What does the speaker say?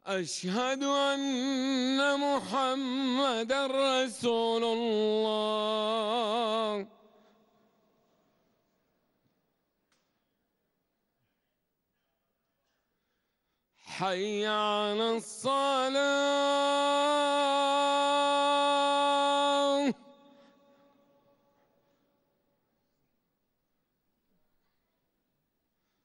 أشهد أن محمدًا رسول الله. حي على الصلاة.